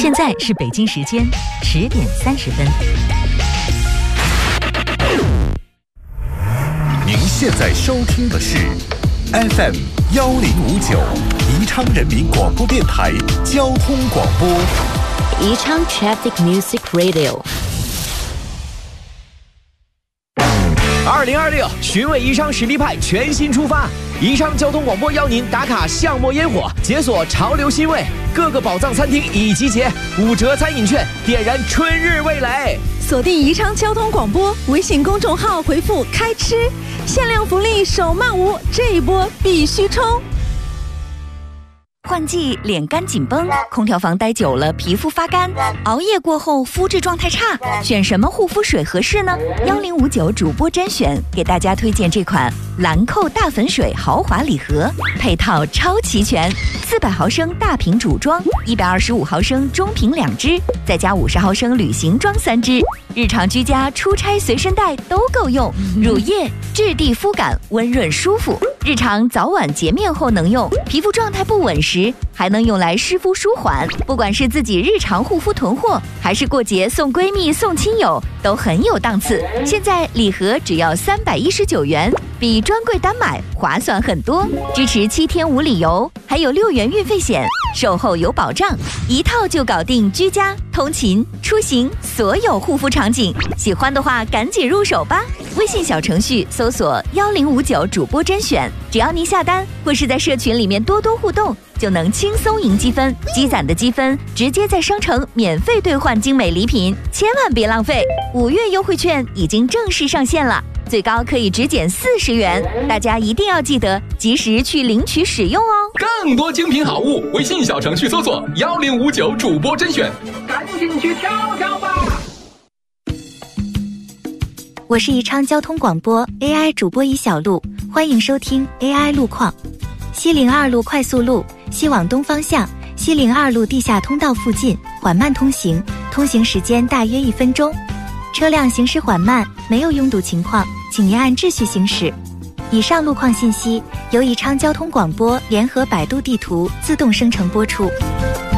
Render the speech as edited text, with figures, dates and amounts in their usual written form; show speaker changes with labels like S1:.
S1: 现在是北京时间10:30。
S2: 您现在收听的是 FM 1059宜昌人民广播电台交通广播。
S3: 宜昌 Traffic Music Radio。
S4: 2026寻味宜昌实力派全新出发，宜昌交通广播邀您打卡巷陌烟火，解锁潮流新味，各个宝藏餐厅已集结，5折餐饮券，点燃春日味蕾。
S5: 锁定宜昌交通广播微信公众号，回复开吃，限量福利手慢无，这一波必须冲。
S1: 换季脸干紧绷，空调房待久了皮肤发干，熬夜过后肤质状态差，选什么护肤水合适呢？1059主播甄选给大家推荐这款兰蔻大粉水豪华礼盒，配套超齐全，400毫升大瓶主装，125毫升中瓶2支，再加50毫升旅行装3支，日常居家出差随身带都够用。乳液质地肤感温润舒服，日常早晚洁面后能用，皮肤状态不稳时还能用来湿敷舒缓。不管是自己日常护肤囤货，还是过节送闺蜜送亲友，都很有档次。现在礼盒只要319元，比专柜单买划算很多，支持7天无理由，还有6元运费险，售后有保障，一套就搞定居家、通勤、出行所有护肤场景。喜欢的话赶紧入手吧！微信小程序搜索1059主播甄选，只要您下单或是在社群里面多多互动，就能轻松赢积分，积攒的积分直接在商城免费兑换精美礼品，千万别浪费！5月优惠券已经正式上线了，最高可以直减40元，大家一定要记得及时去领取使用哦。
S6: 更多精品好物，微信小程序搜索1059主播甄选，赶紧去挑挑吧！
S7: 我是宜昌交通广播 AI 主播一小路，欢迎收听 AI 路况。西02路快速路西往东方向，西02路地下通道附近缓慢通行，通行时间大约1分钟。车辆行驶缓慢，没有拥堵情况，请您按秩序行驶。以上路况信息由宜昌交通广播联合百度地图自动生成播出。